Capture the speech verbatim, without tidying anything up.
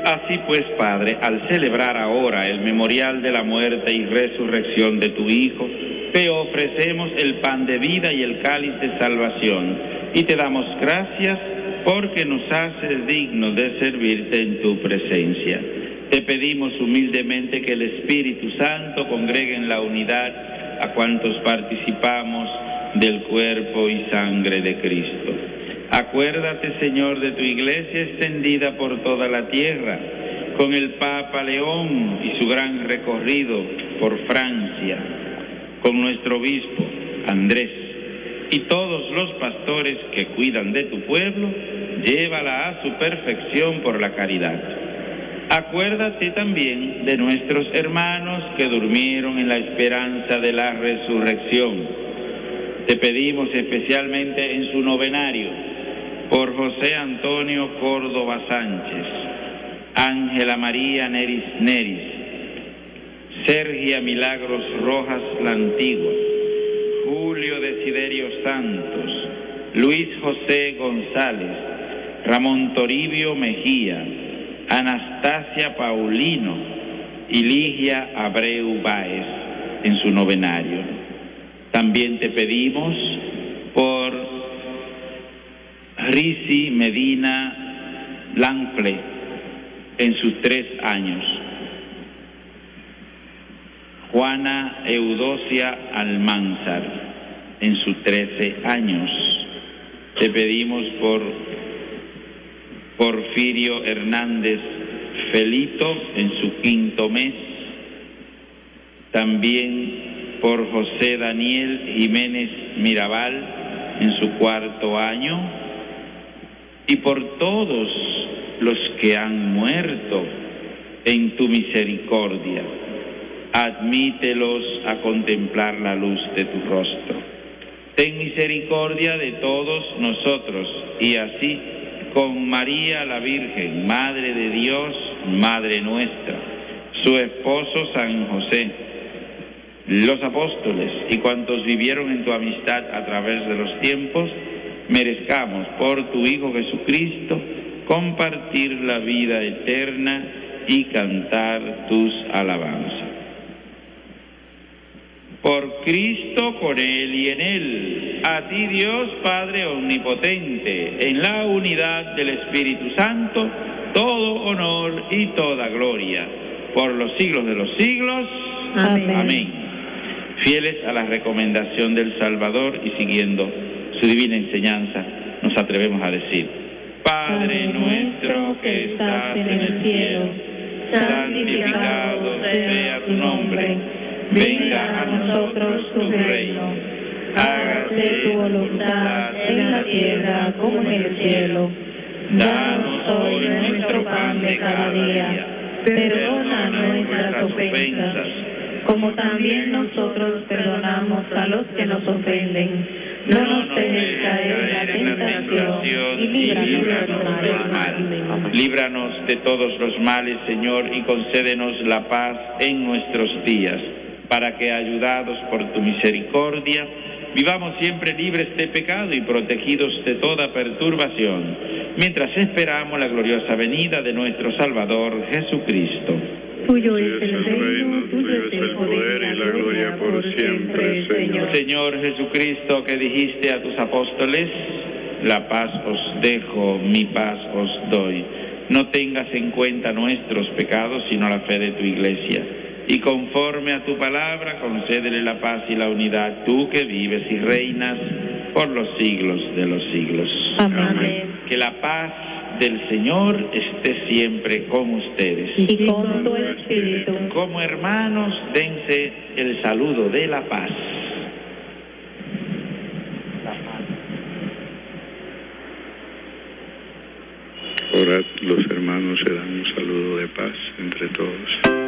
Así pues, Padre, al celebrar ahora el memorial de la muerte y resurrección de tu Hijo, te ofrecemos el pan de vida y el cáliz de salvación, y te damos gracias porque nos haces dignos de servirte en tu presencia. Te pedimos humildemente que el Espíritu Santo congregue en la unidad a cuantos participamos del cuerpo y sangre de Cristo. Acuérdate, Señor, de tu iglesia extendida por toda la tierra, con el Papa León y su gran recorrido por Francia, con nuestro obispo Andrés y todos los pastores que cuidan de tu pueblo, llévala a su perfección por la caridad. Acuérdate también de nuestros hermanos que durmieron en la esperanza de la resurrección. Te pedimos especialmente en su novenario por José Antonio Córdoba Sánchez, Ángela María Neris Neris, Sergia Milagros Rojas la Antigua, Julio Desiderio Santos, Luis José González, Ramón Toribio Mejía, Anastasia Paulino y Ligia Abreu Báez en su novenario. También te pedimos por Risi Medina Lancle en sus tres años, Juana Eudocia Almanzar en sus trece años. Te pedimos por Porfirio Hernández Felito en su quinto mes, también por José Daniel Jiménez Mirabal en su cuarto año, y por todos los que han muerto en tu misericordia. Admítelos a contemplar la luz de tu rostro. Ten misericordia de todos nosotros, y así con María la Virgen, Madre de Dios, Madre nuestra, su esposo San José, los apóstoles y cuantos vivieron en tu amistad a través de los tiempos, merezcamos por tu Hijo Jesucristo compartir la vida eterna y cantar tus alabanzas. Por Cristo, con Él y en Él, a ti Dios Padre Omnipotente, en la unidad del Espíritu Santo, todo honor y toda gloria, por los siglos de los siglos. Amén. Amén. Fieles a la recomendación del Salvador y siguiendo su divina enseñanza, nos atrevemos a decir: Padre nuestro que estás en el cielo, santificado sea tu nombre. Venga a nosotros tu reino. Hágase tu voluntad en la tierra como en el cielo. Danos hoy nuestro pan de cada día. Perdona nuestras ofensas, como también nosotros perdonamos a los que nos ofenden. No nos dejes caer en la tentación y líbranos del mal. Líbranos de todos los males, Señor, y concédenos la paz en nuestros días, para que, ayudados por tu misericordia, vivamos siempre libres de pecado y protegidos de toda perturbación, mientras esperamos la gloriosa venida de nuestro Salvador Jesucristo. Tuyo es el reino, tuyo es el poder y la gloria por siempre, Señor. Señor Jesucristo, que dijiste a tus apóstoles: la paz os dejo, mi paz os doy. No tengas en cuenta nuestros pecados, sino la fe de tu iglesia. Y conforme a tu palabra, concédele la paz y la unidad, tú que vives y reinas por los siglos de los siglos. Amén. Amén. Que la paz del Señor esté siempre con ustedes. Y con tu espíritu. Como hermanos, dense el saludo de la paz. La paz. Ahora los hermanos se dan un saludo de paz entre todos.